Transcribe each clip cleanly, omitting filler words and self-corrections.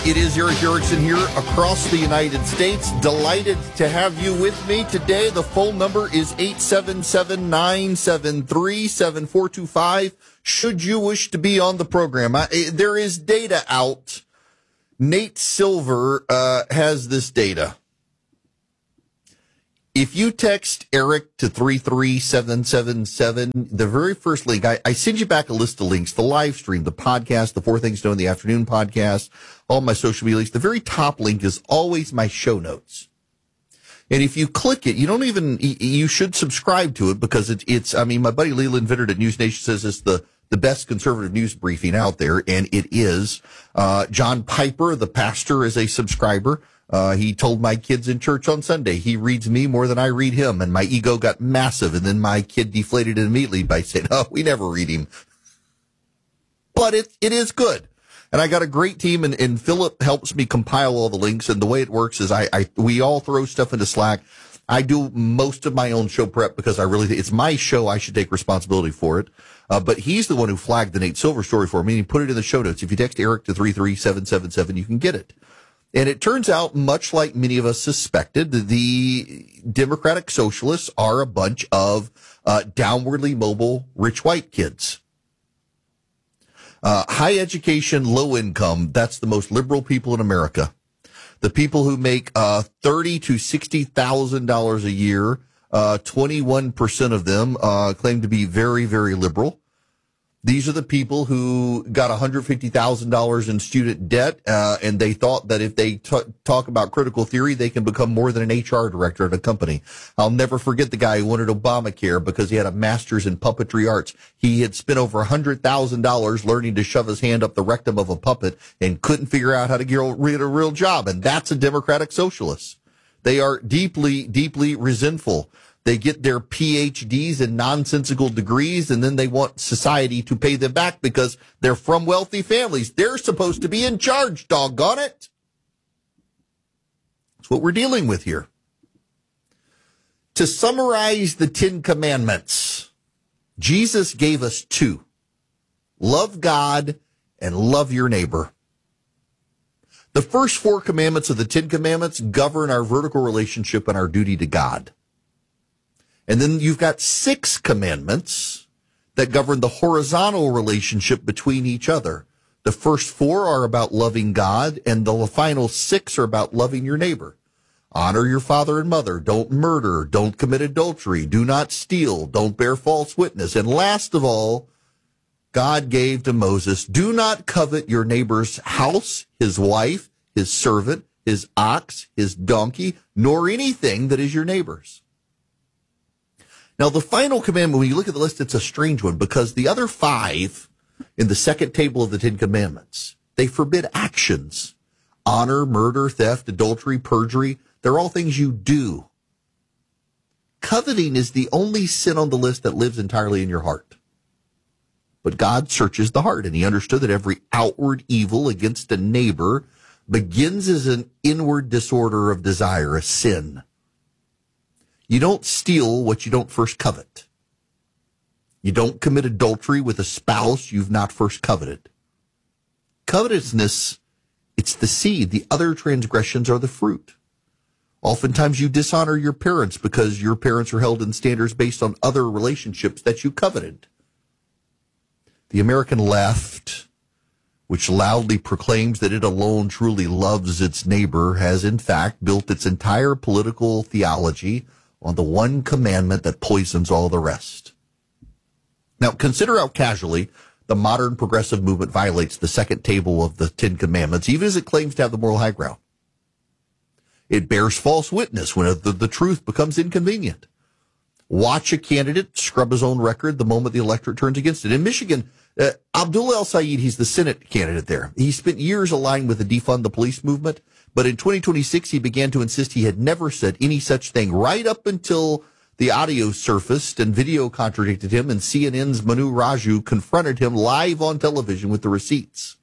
It is Eric Erickson here across the United States. Delighted to have you with me today. The phone number is 877-973-7425. Should you wish to be on the program, there is data out. Nate Silver has this data. If you text Eric to 33777, the very first link, I send you back a list of links, the live stream, the podcast, the 4 Things to Know in the Afternoon podcast, all my social media links. The very top link is always my show notes. And if you click it, you should subscribe to it because it's my buddy Leland Vittert at News Nation says it's the best conservative news briefing out there, and it is. John Piper, the pastor, is a subscriber. He told my kids in church on Sunday he reads me more than I read him, and my ego got massive, and then my kid deflated it immediately by saying, "Oh, we never read him." But it is good. And I got a great team, and Philip helps me compile all the links, and the way it works is we all throw stuff into Slack. I do most of my own show prep because I really think it's my show. I should take responsibility for it. But he's the one who flagged the Nate Silver story for me, and he put it in the show notes. If you text Eric to 33777, you can get it. And it turns out, much like many of us suspected, the Democratic Socialists are a bunch of downwardly mobile rich white kids. High education, low income, that's the most liberal people in America. The people who make $30,000 to $60,000 a year, 21% of them claim to be very, very liberal. These are the people who got $150,000 in student debt, and they thought that if they talk about critical theory, they can become more than an HR director at a company. I'll never forget the guy who wanted Obamacare because he had a master's in puppetry arts. He had spent over $100,000 learning to shove his hand up the rectum of a puppet and couldn't figure out how to get a real job. And that's a Democratic Socialist. They are deeply, deeply resentful. They get their PhDs in nonsensical degrees, and then they want society to pay them back because they're from wealthy families. They're supposed to be in charge, doggone it. That's what we're dealing with here. To summarize the 10 Commandments, Jesus gave us 2. Love God and love your neighbor. The first 4 commandments of the 10 Commandments govern our vertical relationship and our duty to God. And then you've got 6 commandments that govern the horizontal relationship between each other. The first 4 are about loving God, and the final 6 are about loving your neighbor. Honor your father and mother. Don't murder. Don't commit adultery. Do not steal. Don't bear false witness. And last of all, God gave to Moses, do not covet your neighbor's house, his wife, his servant, his ox, his donkey, nor anything that is your neighbor's. Now, the final commandment, when you look at the list, it's a strange one because the other 5 in the second table of the 10 Commandments, they forbid actions. Honor, murder, theft, adultery, perjury. They're all things you do. Coveting is the only sin on the list that lives entirely in your heart. But God searches the heart, and he understood that every outward evil against a neighbor begins as an inward disorder of desire, a sin. You don't steal what you don't first covet. You don't commit adultery with a spouse you've not first coveted. Covetousness, it's the seed. The other transgressions are the fruit. Oftentimes you dishonor your parents because your parents are held in standards based on other relationships that you coveted. The American left, which loudly proclaims that it alone truly loves its neighbor, has in fact built its entire political theology on the one commandment that poisons all the rest. Now, consider how casually the modern progressive movement violates the second table of the 10 Commandments, even as it claims to have the moral high ground. It bears false witness when the truth becomes inconvenient. Watch a candidate scrub his own record the moment the electorate turns against it. In Michigan, Abdullah El-Sayed, he's the Senate candidate there. He spent years aligned with the defund the police movement, but in 2026, he began to insist he had never said any such thing right up until the audio surfaced and video contradicted him, and CNN's Manu Raju confronted him live on television with the receipts.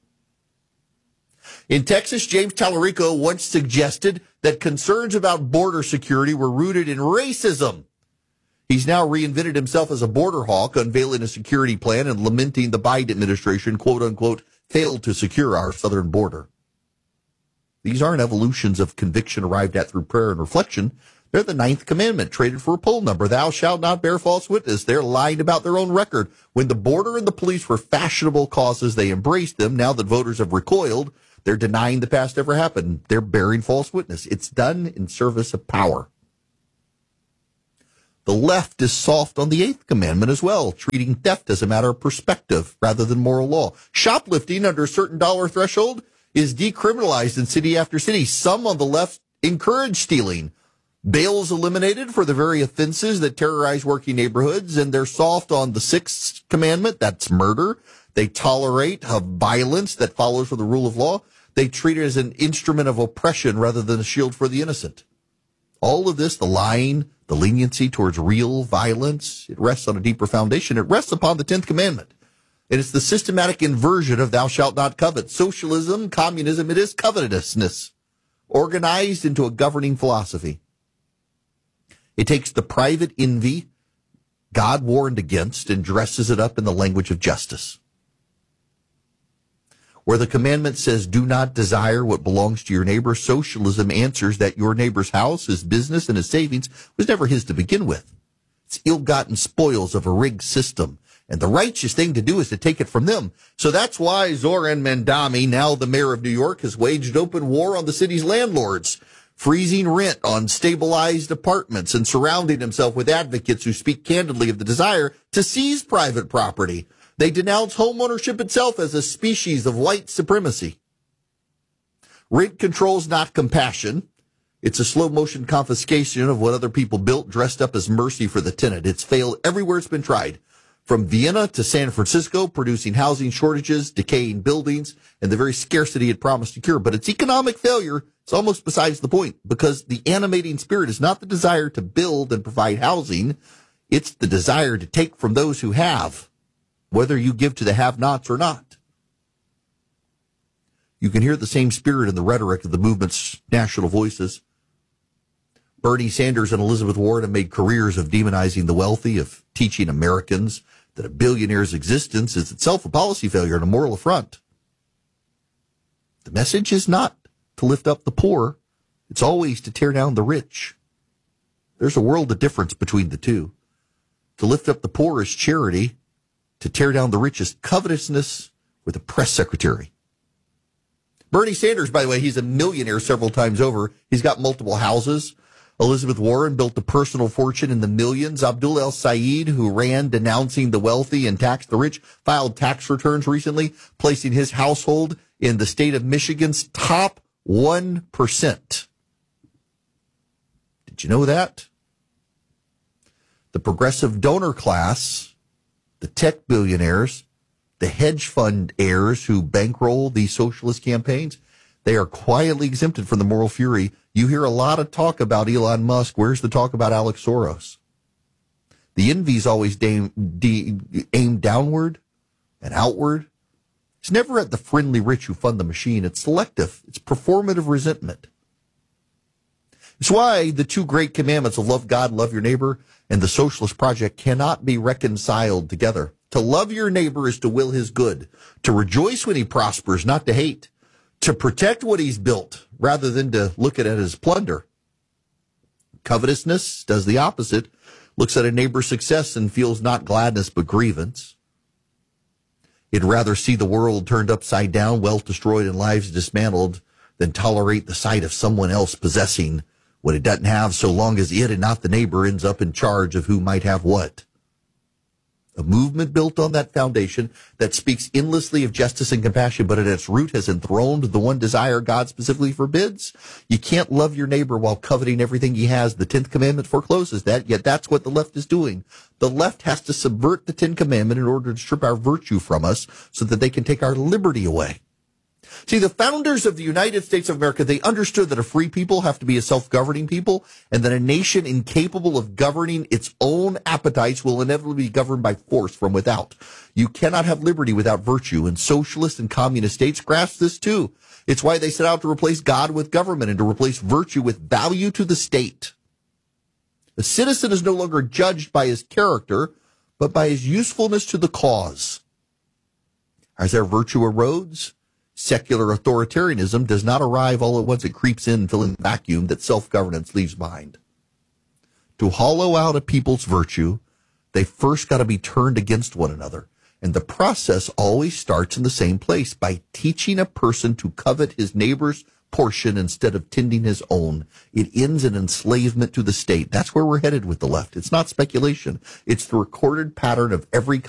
In Texas, James Tallarico once suggested that concerns about border security were rooted in racism. He's now reinvented himself as a border hawk, unveiling a security plan and lamenting the Biden administration, quote unquote, failed to secure our southern border. These aren't evolutions of conviction arrived at through prayer and reflection. They're the ninth commandment, traded for a poll number. Thou shalt not bear false witness. They're lying about their own record. When the border and the police were fashionable causes, they embraced them. Now that voters have recoiled, they're denying the past ever happened. They're bearing false witness. It's done in service of power. The left is soft on the eighth commandment as well, treating theft as a matter of perspective rather than moral law. Shoplifting under a certain dollar threshold is decriminalized in city after city. Some on the left encourage stealing. Bail's eliminated for the very offenses that terrorize working neighborhoods, and they're soft on the sixth commandment, that's murder. They tolerate violence that follows from the rule of law. They treat it as an instrument of oppression rather than a shield for the innocent. All of this, the lying, the leniency towards real violence, it rests on a deeper foundation. It rests upon the 10th commandment. And it's the systematic inversion of thou shalt not covet. Socialism, communism, it is covetousness, organized into a governing philosophy. It takes the private envy God warned against and dresses it up in the language of justice. Where the commandment says, do not desire what belongs to your neighbor, socialism answers that your neighbor's house, his business, and his savings was never his to begin with. It's ill-gotten spoils of a rigged system. And the righteous thing to do is to take it from them. So that's why Zoran Mandami, now the mayor of New York, has waged open war on the city's landlords, freezing rent on stabilized apartments and surrounding himself with advocates who speak candidly of the desire to seize private property. They denounce homeownership itself as a species of white supremacy. Rent control is not compassion. It's a slow-motion confiscation of what other people built, dressed up as mercy for the tenant. It's failed everywhere it's been tried. From Vienna to San Francisco, producing housing shortages, decaying buildings, and the very scarcity it promised to cure. But its economic failure is almost besides the point, because the animating spirit is not the desire to build and provide housing. It's the desire to take from those who have, whether you give to the have-nots or not. You can hear the same spirit in the rhetoric of the movement's national voices. Bernie Sanders and Elizabeth Warren have made careers of demonizing the wealthy, of teaching Americans that a billionaire's existence is itself a policy failure and a moral affront. The message is not to lift up the poor. It's always to tear down the rich. There's a world of difference between the two. To lift up the poor is charity. To tear down the rich is covetousness with a press secretary. Bernie Sanders, by the way, he's a millionaire several times over. He's got multiple houses. Elizabeth Warren built a personal fortune in the millions. Abdul El Sayed, who ran denouncing the wealthy and taxed the rich, filed tax returns recently, placing his household in the state of Michigan's top 1%. Did you know that? The progressive donor class, the tech billionaires, the hedge fund heirs who bankroll these socialist campaigns, they are quietly exempted from the moral fury. You hear a lot of talk about Elon Musk. Where's the talk about Alex Soros? The envy's always aimed downward and outward. It's never at the friendly rich who fund the machine. It's selective. It's performative resentment. It's why the two great commandments of love God, love your neighbor, and the socialist project cannot be reconciled together. To love your neighbor is to will his good, to rejoice when he prospers, not to hate, to protect what he's built rather than to look at it as plunder. Covetousness does the opposite, looks at a neighbor's success and feels not gladness but grievance. It'd rather see the world turned upside down, wealth destroyed, and lives dismantled than tolerate the sight of someone else possessing what it doesn't have, so long as it and not the neighbor ends up in charge of who might have what. A movement built on that foundation that speaks endlessly of justice and compassion, but at its root has enthroned the one desire God specifically forbids. You can't love your neighbor while coveting everything he has. The 10th commandment forecloses that, yet that's what the left is doing. The left has to subvert the 10th commandment in order to strip our virtue from us so that they can take our liberty away. See, the founders of the United States of America, they understood that a free people have to be a self-governing people, and that a nation incapable of governing its own appetites will inevitably be governed by force from without. You cannot have liberty without virtue, and socialist and communist states grasp this too. It's why they set out to replace God with government and to replace virtue with value to the state. A citizen is no longer judged by his character, but by his usefulness to the cause. As their virtue erodes, Secular authoritarianism does not arrive all at once. It creeps in, filling the vacuum that self-governance leaves behind. To hollow out a people's virtue, they first got to be turned against one another. And the process always starts in the same place, by teaching a person to covet his neighbor's portion instead of tending his own. It ends in enslavement to the state. That's where we're headed with the left. It's not speculation. It's the recorded pattern of every